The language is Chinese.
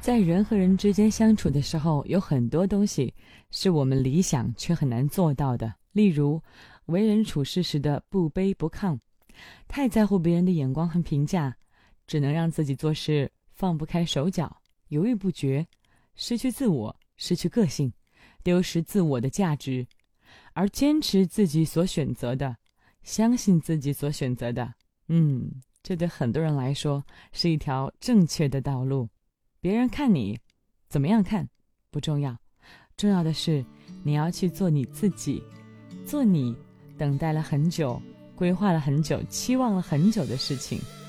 在人和人之间相处的时候，有很多东西是我们理想却很难做到的。例如，为人处事时的不卑不亢，太在乎别人的眼光和评价，只能让自己做事放不开手脚，犹豫不决，失去自我，失去个性，丢失自我的价值。而坚持自己所选择的，相信自己所选择的，这对很多人来说是一条正确的道路。别人看你怎么样看不重要，重要的是你要去做你自己，做你等待了很久，规划了很久，期望了很久的事情。